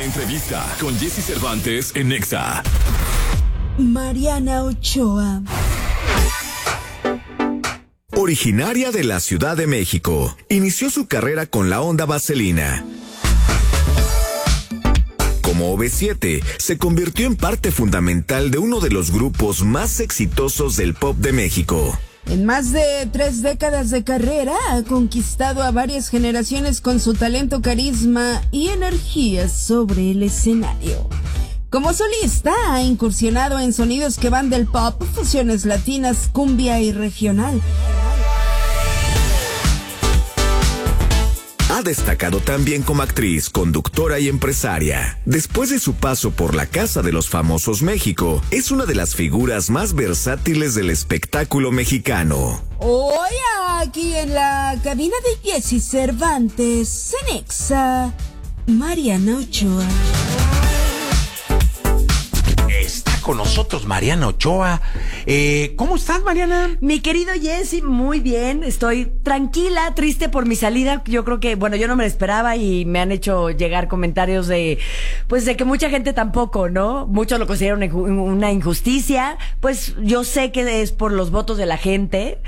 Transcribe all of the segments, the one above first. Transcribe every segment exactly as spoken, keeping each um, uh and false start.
entrevista con Jesse Cervantes en Nexa. Mariana Ochoa. Originaria de la Ciudad de México, inició su carrera con la onda vaselina. Como O V siete, se convirtió en parte fundamental de uno de los grupos más exitosos del pop de México. En más de tres décadas de carrera, ha conquistado a varias generaciones con su talento, carisma y energía sobre el escenario. Como solista, ha incursionado en sonidos que van del pop, fusiones latinas, cumbia y regional. Ha destacado también como actriz, conductora y empresaria. Después de su paso por la Casa de los Famosos México, es una de las figuras más versátiles del espectáculo mexicano. Hoy aquí en la cabina de Jesse Cervantes, en Nexa, Mariana Ochoa. Está con nosotros Mariana Ochoa. Eh, ¿Cómo estás, Mariana? Mi querido Jesse, muy bien. Estoy tranquila, triste por mi salida. Yo creo que, bueno, yo no me lo esperaba y me han hecho llegar comentarios de, pues, de que mucha gente tampoco, ¿no? Muchos lo consideran una injusticia. Pues yo sé que es por los votos de la gente.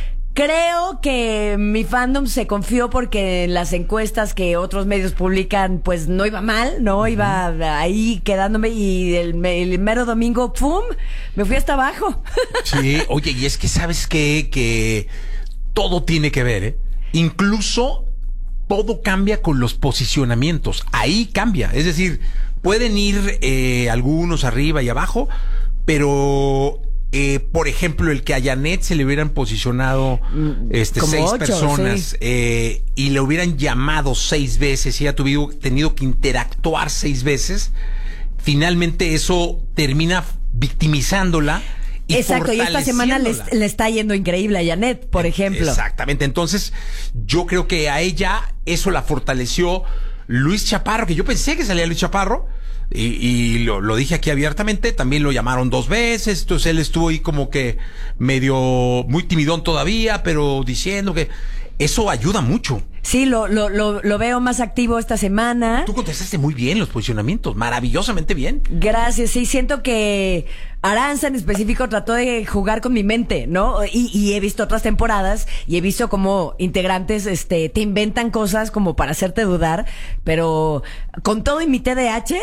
Creo que mi fandom se confió porque en las encuestas que otros medios publican, pues no iba mal, ¿no? Uh-huh. Iba ahí quedándome y el, el mero domingo, ¡pum!, me fui hasta abajo. Sí, oye, y es que sabes qué? Que todo tiene que ver, ¿eh? Incluso todo cambia con los posicionamientos. Ahí cambia. Es decir, pueden ir eh, algunos arriba y abajo, pero... Eh, por ejemplo, el que a Janet se le hubieran posicionado este, Como seis ocho, personas sí. eh, y le hubieran llamado seis veces y ella tuvido, tenido que interactuar seis veces, finalmente eso termina victimizándola. Y exacto, y esta semana le, le está yendo increíble a Janet, por ejemplo. Exactamente, entonces yo creo que a ella eso la fortaleció Luis Chaparro, que yo pensé que salía Luis Chaparro. Y, y lo, lo dije aquí abiertamente, también lo llamaron dos veces, entonces él estuvo ahí como que medio, muy timidón todavía, pero diciendo que eso ayuda mucho. Sí, lo, lo, lo, lo veo más activo esta semana. Tú contestaste muy bien los posicionamientos, maravillosamente bien. Gracias, sí, siento que Aranza en específico trató de jugar con mi mente, ¿no? Y, y he visto otras temporadas y he visto como integrantes este, te inventan cosas como para hacerte dudar, pero con todo y mi T D A H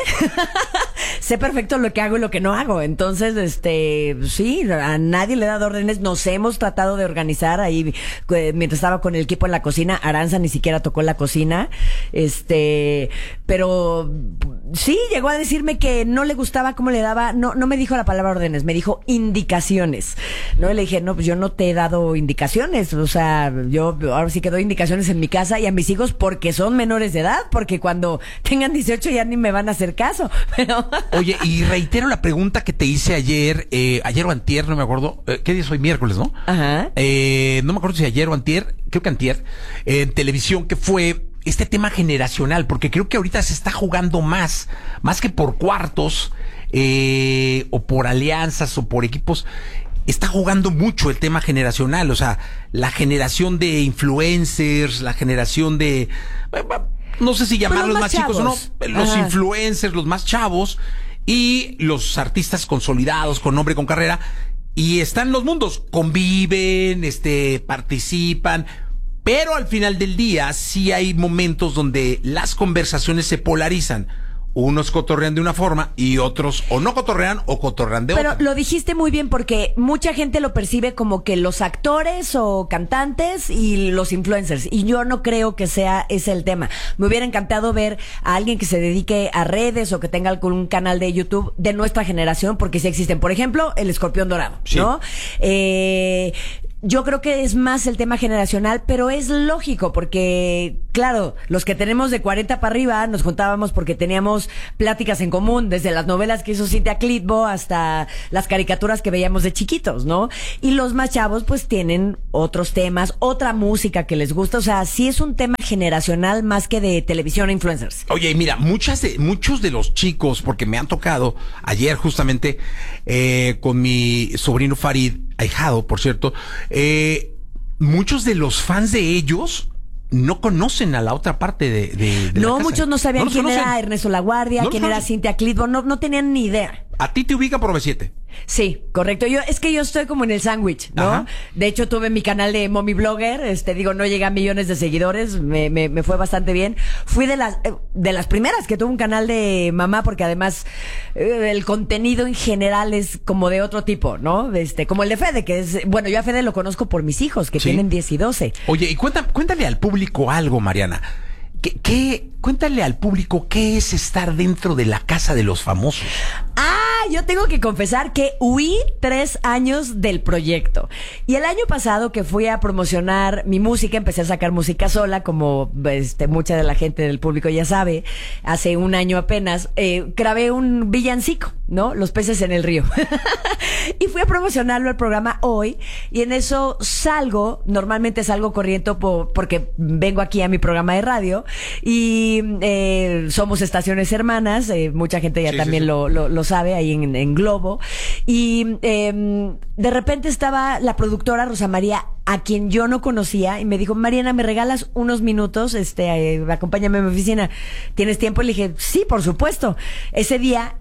sé perfecto lo que hago y lo que no hago. Entonces, este, sí, a nadie le he dado órdenes. Nos hemos tratado de organizar ahí eh, mientras estaba con el equipo en la cocina. Aranza ni siquiera tocó la cocina, este, pero sí llegó a decirme que no le gustaba cómo le daba, no, no me dijo la palabra órdenes, me dijo indicaciones, ¿no? Y le dije, no, pues yo no te he dado indicaciones, o sea, yo ahora sí que doy indicaciones en mi casa y a mis hijos porque son menores de edad, porque cuando tengan dieciocho ya ni me van a hacer caso, pero... Oye, y reitero la pregunta que te hice ayer, eh, ayer o antier, no me acuerdo, eh, ¿qué día es hoy? Miércoles, ¿no? Ajá. Eh, no me acuerdo si ayer o antier, creo que antier, eh, en televisión, que fue este tema generacional, porque creo que ahorita se está jugando más, más que por cuartos, eh, o por alianzas, o por equipos, está jugando mucho el tema generacional, o sea, la generación de influencers, la generación de, no sé si llamarlos más, más chicos o no, los Ajá. influencers, los más chavos, y los artistas consolidados, con nombre, con carrera, y están los mundos, conviven, este, participan, pero al final del día sí hay momentos donde las conversaciones se polarizan. Unos cotorrean de una forma y otros o no cotorrean o cotorrean de Pero otra. Pero lo dijiste muy bien porque mucha gente lo percibe como que los actores o cantantes y los influencers. Y yo no creo que sea ese el tema. Me hubiera encantado ver a alguien que se dedique a redes o que tenga algún canal de YouTube de nuestra generación, porque sí existen. Por ejemplo, el Escorpión Dorado, sí. ¿no? Eh... Yo creo que es más el tema generacional, pero es lógico porque, claro, los que tenemos de cuarenta para arriba nos juntábamos porque teníamos pláticas en común, desde las novelas que hizo Cintia Clitbo hasta las caricaturas que veíamos de chiquitos, ¿no? Y los más chavos pues tienen otros temas, otra música que les gusta, o sea, sí es un tema generacional más que de televisión e influencers. Oye, mira, muchas de, muchos de los chicos, porque me han tocado ayer justamente eh, con mi sobrino Farid, ahijado, por cierto, eh, muchos de los fans de ellos no conocen a la otra parte de, de, de No, la casa. muchos no sabían no quién conocen. era Ernesto Laguardia, No quién los era conocen. Cintia Clitbo, no, no tenían ni idea. A ti te ubican por B siete. Sí, correcto. Yo es que yo estoy como en el sándwich, ¿no? Ajá. De hecho, tuve mi canal de Mommy Blogger, este, digo, no llegué a millones de seguidores, me, me, me fue bastante bien. Fui de las eh, de las primeras que tuvo un canal de mamá, porque además eh, el contenido en general es como de otro tipo, ¿no? Este, como el de Fede, que es, bueno, yo a Fede lo conozco por mis hijos, que Sí. tienen diez y doce. Oye, y cuenta, cuéntale al público algo, Mariana. ¿Qué, qué, cuéntale al público qué es estar dentro de la casa de los famosos. Ah, yo tengo que confesar que huí tres años del proyecto. Y el año pasado que fui a promocionar mi música, empecé a sacar música sola, como este, mucha de la gente del público ya sabe, hace un año apenas, eh, grabé un villancico, ¿no? Los peces en el río. Y fui a promocionarlo al programa hoy, y en eso salgo, normalmente salgo corriendo por, porque vengo aquí a mi programa de radio, y eh, somos estaciones hermanas, eh, mucha gente ya Sí, también sí, sí. Lo, lo, lo sabe ahí en, en Globo, y eh, de repente estaba la productora Rosa María, a quien yo no conocía, y me dijo: Mariana, ¿me regalas unos minutos? Este, eh, acompáñame a mi oficina, ¿tienes tiempo? Y le dije: sí, por supuesto. Ese día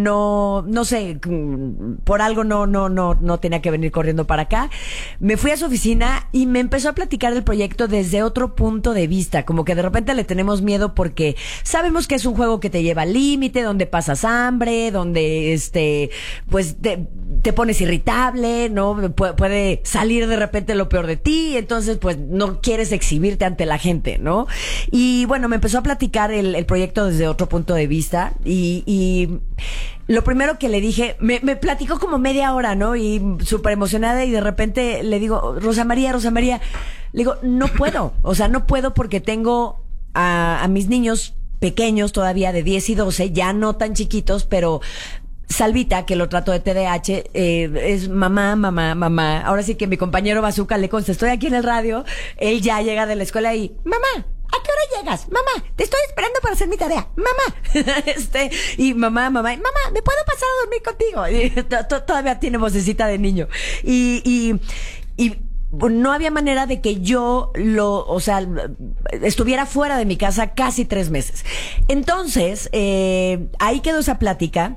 no, no sé, por algo no, no, no, no tenía que venir corriendo para acá. Me fui a su oficina y me empezó a platicar del proyecto desde otro punto de vista, como que de repente le tenemos miedo porque sabemos que es un juego que te lleva al límite, donde pasas hambre, donde este, pues te, te pones irritable, ¿no? Pu- puede salir de repente lo peor de ti, entonces pues no quieres exhibirte ante la gente, ¿no? Y bueno, me empezó a platicar el, el proyecto desde otro punto de vista, y, y lo primero que le dije, me, me platicó como media hora, ¿no? Y súper emocionada, y de repente le digo: Rosa María, Rosa María, le digo, no puedo, o sea, no puedo porque tengo a, a mis niños pequeños todavía de diez y doce, ya no tan chiquitos, pero Salvita, que lo trato de T D A H, eh, es mamá, mamá, mamá. Ahora sí que mi compañero Bazooka le consta, estoy aquí en el radio, él ya llega de la escuela y: mamá, ¿a qué hora llegas? Mamá, te estoy esperando para hacer mi tarea. Mamá. este, y mamá, mamá, mamá, ¿me puedo pasar a dormir contigo? Y to- to- todavía tiene vocecita de niño. Y, y, y no había manera de que yo lo, o sea, estuviera fuera de mi casa casi tres meses. Entonces, eh, ahí quedó esa plática.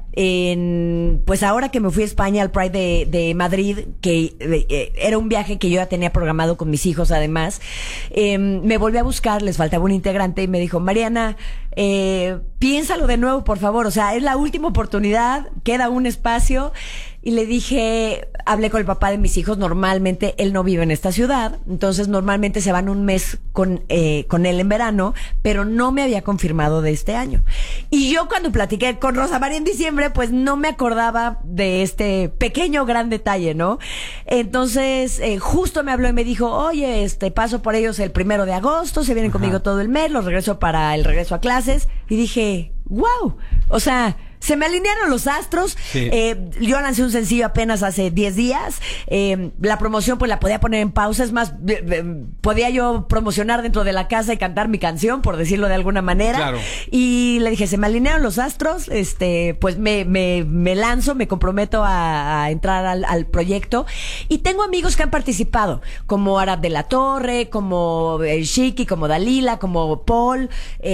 En, pues ahora que me fui a España al Pride de, de Madrid, que eh, era un viaje que yo ya tenía programado con mis hijos además, eh, me volví a buscar, les faltaba un integrante y me dijo: Mariana, eh, piénsalo de nuevo, por favor, o sea, es la última oportunidad, queda un espacio. Y le dije, hablé con el papá de mis hijos, normalmente él no vive en esta ciudad, entonces normalmente se van un mes con, eh, con él en verano, pero no me había confirmado de este año. Y yo cuando platiqué con Rosa María en diciembre, pues no me acordaba de este pequeño gran detalle, ¿no? Entonces, eh, justo me habló y me dijo: oye, este, paso por ellos el primero de agosto, se vienen Ajá. conmigo todo el mes, los regreso para el regreso a clases. Y dije, wow, o sea, se me alinearon los astros. Sí. Eh, yo lancé un sencillo apenas hace diez días. Eh, la promoción pues la podía poner en pausa. Es más, eh, eh, podía yo promocionar dentro de la casa y cantar mi canción, por decirlo de alguna manera. Claro. Y le dije, se me alinearon los astros, este, pues me, me, me lanzo, me comprometo a, a entrar al, al proyecto. Y tengo amigos que han participado, como Arad de la Torre, como eh, Shiki, como Dalila, como Paul,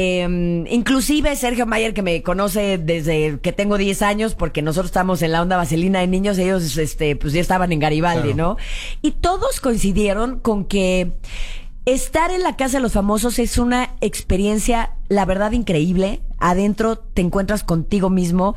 eh, inclusive Sergio Mayer, que me conoce desde que tengo diez años, porque nosotros estamos en la onda vaselina de niños, ellos este, pues ya estaban en Garibaldi, Claro. ¿no? Y todos coincidieron con que estar en la casa de los famosos es una experiencia, la verdad, increíble. Adentro te encuentras contigo mismo.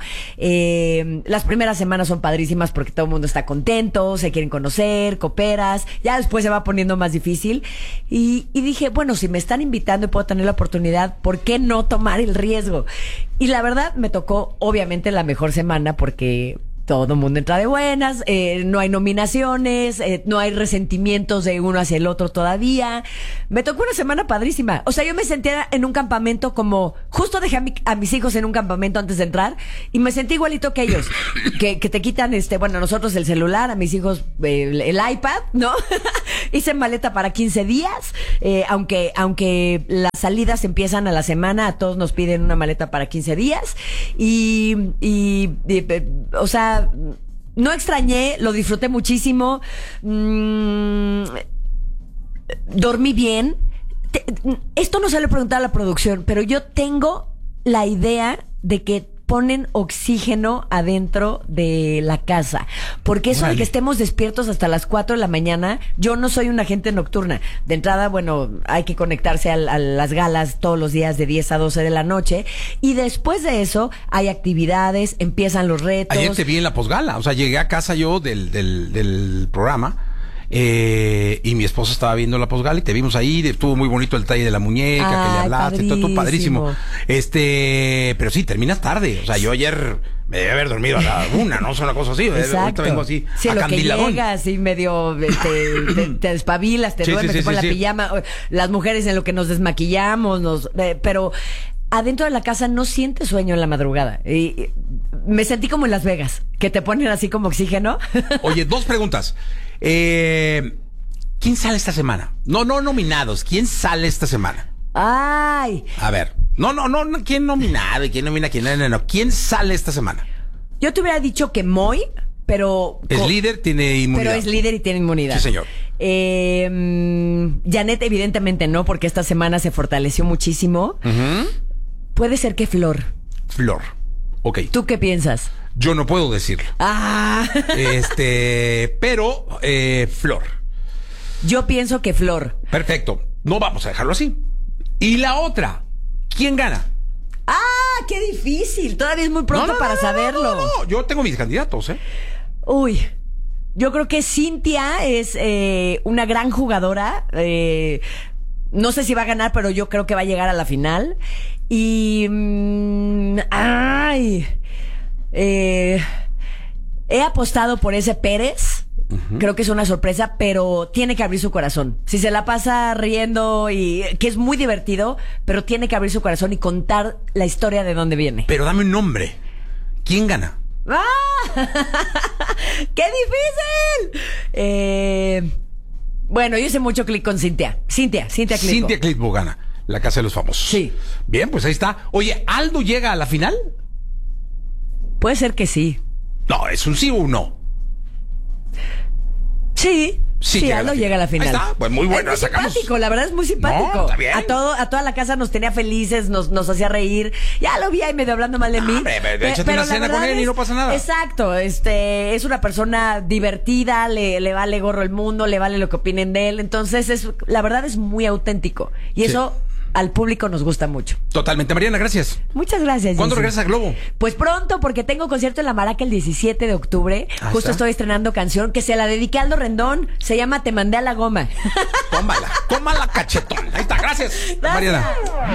Eh, las primeras semanas son padrísimas porque todo el mundo está contento, se quieren conocer, cooperas. Ya después se va poniendo más difícil. Y, y dije, bueno, si me están invitando y puedo tener la oportunidad, ¿por qué no tomar el riesgo? Y la verdad me tocó, obviamente, la mejor semana porque todo el mundo entra de buenas, eh, no hay nominaciones, eh, no hay resentimientos de uno hacia el otro todavía. Me tocó una semana padrísima. O sea, yo me sentía en un campamento como... Justo dejé a, mi- a mis hijos en un campamento antes de entrar y me sentí igualito que ellos. que, que te quitan, este bueno, a nosotros el celular, a mis hijos eh, el, el iPad, ¿no? Hice maleta para quince días, eh, aunque, aunque las salidas empiezan a la semana, a todos nos piden una maleta para quince días. Y, y, y, eh, o sea, no extrañé, lo disfruté muchísimo. Mm, dormí bien. te- esto no se lo he preguntado a la producción, pero yo tengo la idea de que ponen oxígeno adentro de la casa. Porque eso Órale. de que estemos despiertos hasta las cuatro de la mañana, yo no soy una gente nocturna. De entrada, bueno, hay que conectarse al- a, las galas todos los días de diez a doce de la noche. Y después de eso, hay actividades, empiezan los retos. Ayer te vi en la posgala, o sea, llegué a casa yo del, del, del programa eh, y mi esposa estaba viendo la posgala y te vimos ahí, estuvo muy bonito el detalle de la muñeca, que le Ay, hablaste, todo, todo padrísimo. padrísimo. Este, pero sí, terminas tarde, o sea, yo ayer me debí haber dormido a la una, no es una cosa así, Exacto. ahorita vengo así, Sí, lo que acandiladón. llegas y medio este, te, te despabilas, te Sí, duermes, sí, te sí, pones sí, la sí. pijama. Las mujeres en lo que nos desmaquillamos, nos, eh, pero adentro de la casa no sientes sueño en la madrugada. Y, y me sentí como en Las Vegas, que te ponen así como oxígeno. Oye, dos preguntas. Eh, ¿quién sale esta semana? No, no nominados, ¿quién sale esta semana? Ay, A ver, no, no, no, no, ¿quién nominado y quién nomina a quién? No, no, no, ¿quién sale esta semana? yo te hubiera dicho que Moy, pero... Es co- líder, tiene inmunidad. Pero es líder y tiene inmunidad. Sí, señor. Eh, mm, Janet, evidentemente no, porque esta semana se fortaleció muchísimo. Ujú. Puede ser que Flor. Flor. Ok. ¿Tú qué piensas? Yo no puedo decirlo. Ah, Este, pero, eh, Flor. yo pienso que Flor. Perfecto. No vamos a dejarlo así. Y la otra, ¿quién gana? ¡Ah, qué difícil! Todavía es muy pronto No, no, para no, no, saberlo. No, no, no. Yo tengo mis candidatos, ¿eh? Uy, yo creo que Cintia es eh, una gran jugadora. eh, no sé si va a ganar, pero yo creo que va a llegar a la final. Y... mm, ¡ay! Eh, he apostado por ese Pérez. Creo que es una sorpresa, pero tiene que abrir su corazón. Si se la pasa riendo y que es muy divertido, pero tiene que abrir su corazón y contar la historia de dónde viene. Pero dame un nombre. ¿Quién gana? ¡Ah! ¡Qué difícil! Eh, bueno, yo hice mucho clic con Cintia. Cintia, Cintia Clitbo. Cintia Clitbo gana. La Casa de los Famosos. Sí. Bien, pues ahí está. Oye, ¿Aldo llega a la final? Puede ser que sí. No, es un sí o un no. Sí. Sí, Sí, llega a la Aldo final. llega a la final. Ahí está, pues muy bueno, Es muy sacamos- simpático, la verdad es muy simpático. No, está bien. A todo, a toda la casa nos tenía felices, nos, nos hacía reír. Ya lo vi ahí medio hablando mal de mí. hombre, pero Pe- échate una la cena con verdad él y es- no pasa nada. Exacto, este, es una persona divertida, le, le vale gorro el mundo, le vale lo que opinen de él. Entonces, es, la verdad es muy auténtico. Y Sí. eso al público nos gusta mucho. Totalmente. Mariana, gracias. Muchas gracias. ¿Cuándo Jessy. regresas a Globo? Pues pronto, porque tengo concierto en La Maraca el diecisiete de octubre. Ahí Justo está. estoy estrenando canción que se la dediqué a Aldo Rendón. Se llama Te mandé a la goma. Tómala. Tómala cachetón. Ahí está. Gracias, Gracias. Mariana.